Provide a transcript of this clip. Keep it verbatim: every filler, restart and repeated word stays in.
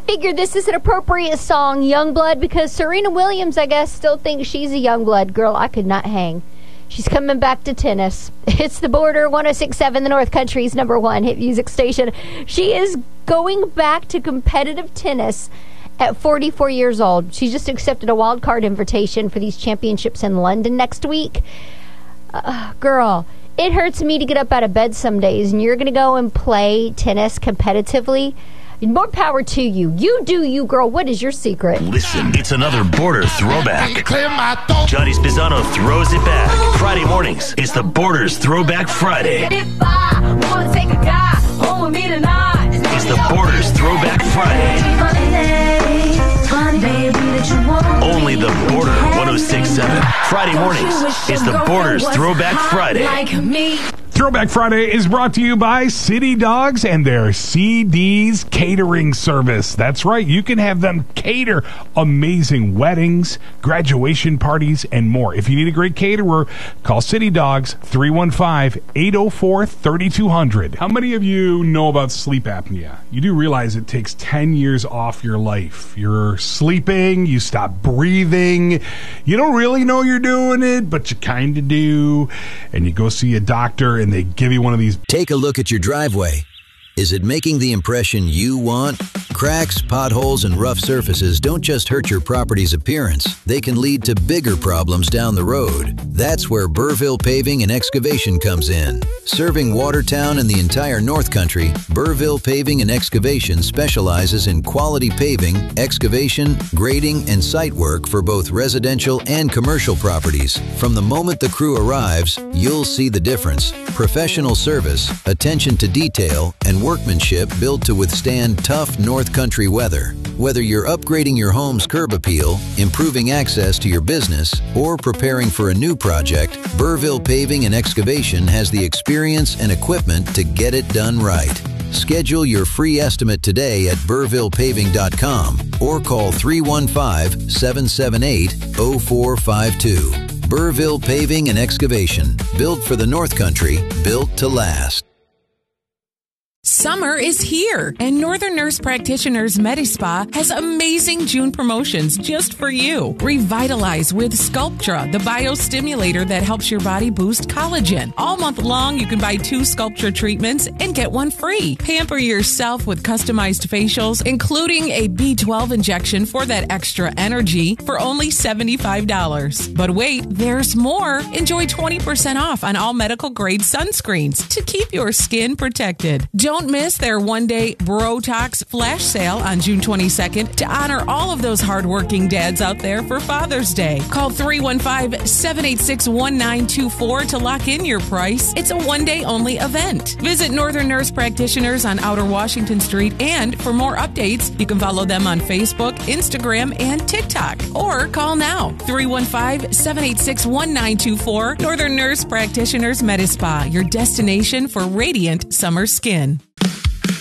figured this is an appropriate song, Youngblood, because Serena Williams, I guess, still thinks she's a Youngblood. Girl, I could not hang. She's coming back to tennis. It's The Border, one oh six point seven, the North Country's number one hit music station. She is going back to competitive tennis at forty-four years old. She just accepted a wild card invitation for these championships in London next week. Uh, girl, it hurts me to get up out of bed some days, and you're going to go and play tennis competitively. More power to you. You do you, girl. What is your secret? Listen, it's another Border throwback. Johnny Spizzano throws it back. Friday mornings, it's the Border's Throwback Friday. If I wanna take a guy home with me tonight, It's the Border's Throwback Friday. Only the Border one oh six point seven. Friday mornings, it's the Border's Throwback Friday. Like me. Throwback Friday is brought to you by City Dogs and their C D's catering service. That's right. You can have them cater amazing weddings, graduation parties, and more. If you need a great caterer, call City Dogs, three one five, eight oh four, three two zero zero. How many of you know about sleep apnea? You do realize it takes ten years off your life. You're sleeping, you stop breathing, you don't really know you're doing it, but you kind of do, and you go see a doctor and they give you one of these. Take a look at your driveway. Is it making the impression you want? Cracks, potholes, and rough surfaces don't just hurt your property's appearance. They can lead to bigger problems down the road. That's where Burville Paving and Excavation comes in. Serving Watertown and the entire North Country, Burville Paving and Excavation specializes in quality paving, excavation, grading, and site work for both residential and commercial properties. From the moment the crew arrives, you'll see the difference. Professional service, attention to detail, and workmanship built to withstand tough North Country weather. Whether you're upgrading your home's curb appeal, improving access to your business, or preparing for a new project, Burville Paving and Excavation has the experience and equipment to get it done right. Schedule your free estimate today at burville paving dot com or call three one five, seven seven eight, oh four five two. Burville Paving and Excavation, built for the North Country, built to last. Summer is here, and Northern Nurse Practitioners MediSpa has amazing June promotions just for you. Revitalize with Sculptra, the biostimulator that helps your body boost collagen. All month long, you can buy two Sculptra treatments and get one free. Pamper yourself with customized facials, including a B twelve injection for that extra energy for only seventy-five dollars. But wait, there's more. Enjoy twenty percent off on all medical-grade sunscreens to keep your skin protected. Don't miss their one-day Brotox flash sale on June twenty-second to honor all of those hardworking dads out there for Father's Day. Call three one five, seven eight six, one nine two four to lock in your price. It's a one-day only event. Visit Northern Nurse Practitioners on Outer Washington Street, and for more updates, you can follow them on Facebook, Instagram, and TikTok. Or call now, three one five, seven eight six, one nine two four. Northern Nurse Practitioners MediSpa, your destination for radiant summer skin.